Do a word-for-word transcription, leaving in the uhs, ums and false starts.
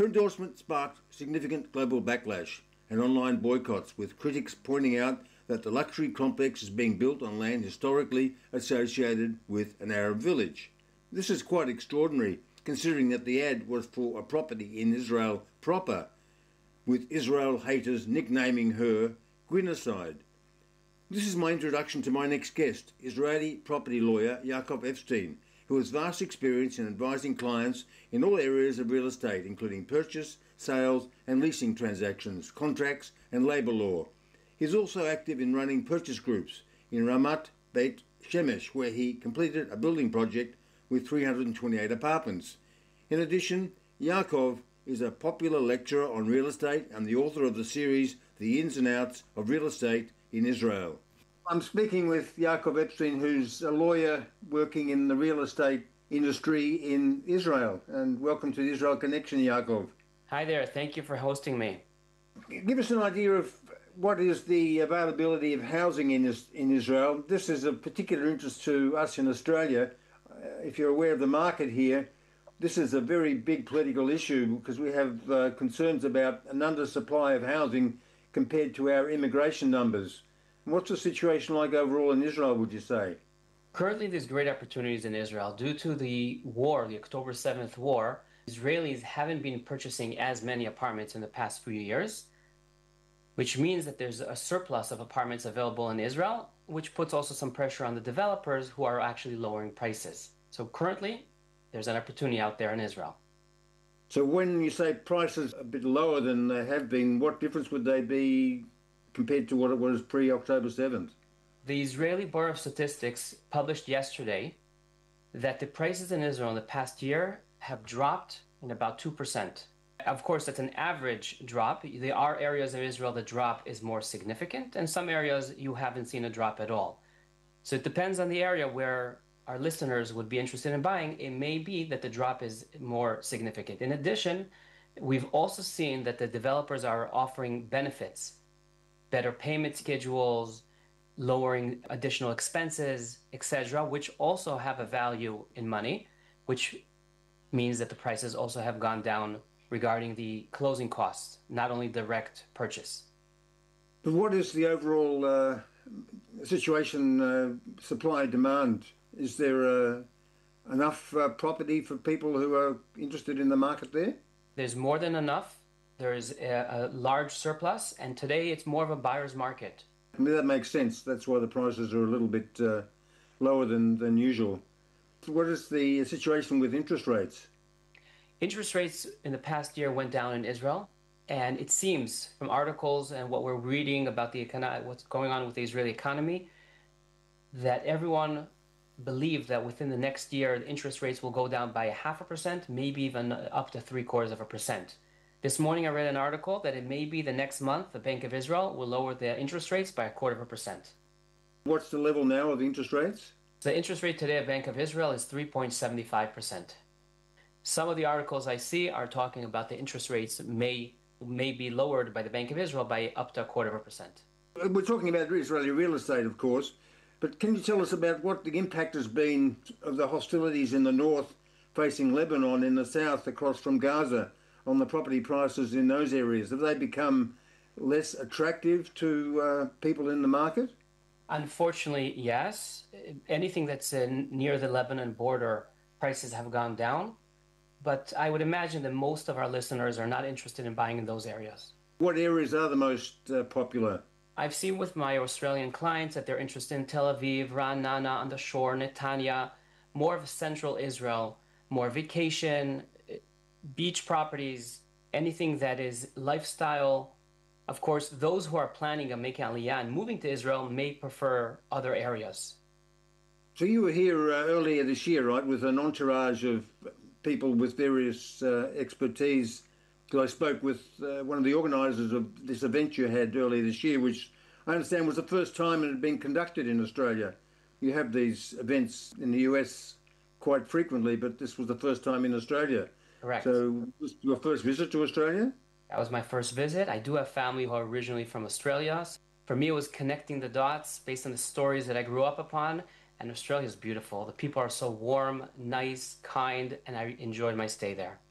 Her endorsement sparked significant global backlash and online boycotts, with critics pointing out that the luxury complex is being built on land historically associated with an Arab village. This is quite extraordinary, considering that the ad was for a property in Israel proper, with Israel haters nicknaming her Gwinocide. This is my introduction to my next guest, Israeli property lawyer Yaakov Epstein, who has vast experience in advising clients in all areas of real estate, including purchase, sales and leasing transactions, contracts and labour law. He is also active in running purchase groups in Ramat Beit Shemesh, where he completed a building project with three hundred twenty-eight apartments. In addition, Yaakov is a popular lecturer on real estate and the author of the series The Ins and Outs of Real Estate in Israel. I'm speaking with Yaakov Epstein, who's a lawyer working in the real estate industry in Israel. And welcome to the Israel Connection, Yaakov. Hi there, thank you for hosting me. Give us an idea of what is the availability of housing in, in Israel. This is of particular interest to us in Australia. Uh, if you're aware of the market here, this is a very big political issue because we have uh, concerns about an undersupply of housing compared to our immigration numbers. What's the situation like overall in Israel, would you say? Currently, there's great opportunities in Israel. Due to the war, the October seventh war, Israelis haven't been purchasing as many apartments in the past few years, which means that there's a surplus of apartments available in Israel, which puts also some pressure on the developers who are actually lowering prices. So currently, there's an opportunity out there in Israel. So when you say prices a bit lower than they have been, what difference would they be compared to what it was pre-October seventh? The Israeli Bureau of Statistics published yesterday that the prices in Israel in the past year have dropped in about two percent. Of course, that's an average drop. There are areas of Israel the drop is more significant, and some areas you haven't seen a drop at all. So it depends on the area where our listeners would be interested in buying. It may be that the drop is more significant. In addition, we've also seen that the developers are offering benefits, better payment schedules, lowering additional expenses, et cetera, which also have a value in money, which means that the prices also have gone down regarding the closing costs, not only direct purchase. But what is the overall uh, situation, uh, supply-demand? Is there uh, enough uh, property for people who are interested in the market there? There's more than enough. There is a, a large surplus, and today it's more of a buyer's market. I mean, that makes sense. That's why the prices are a little bit uh, lower than, than usual. What is the situation with interest rates? Interest rates in the past year went down in Israel, and it seems from articles and what we're reading about the econo- what's going on with the Israeli economy, that everyone believe that within the next year, the interest rates will go down by a half a percent, maybe even up to three quarters of a percent. This morning, I read an article that it may be the next month, the Bank of Israel will lower the interest rates by a quarter of a percent. What's the level now of interest rates? The interest rate today at Bank of Israel is three point seven five percent. Some of the articles I see are talking about the interest rates may, may be lowered by the Bank of Israel by up to a quarter of a percent. We're talking about Israeli real estate, of course. But can you tell us about what the impact has been of the hostilities in the north facing Lebanon, in the south across from Gaza, on the property prices in those areas? Have they become less attractive to uh, people in the market? Unfortunately, yes. Anything that's in, near the Lebanon border, prices have gone down. But I would imagine that most of our listeners are not interested in buying in those areas. What areas are the most uh, popular? I've seen with my Australian clients that they're interested in Tel Aviv, Ra'anana, on the shore, Netanya, more of central Israel, more vacation, beach properties, anything that is lifestyle. Of course, those who are planning on making Aliyah and moving to Israel may prefer other areas. So you were here uh, earlier this year, right, with an entourage of people with various uh, expertise. Because I spoke with uh, one of the organisers of this event you had earlier this year, which I understand was the first time it had been conducted in Australia. You have these events in the U S quite frequently, but this was the first time in Australia. Correct. So was your first visit to Australia? That was my first visit. I do have family who are originally from Australia. For me, it was connecting the dots based on the stories that I grew up upon. And Australia is beautiful. The people are so warm, nice, kind, and I enjoyed my stay there.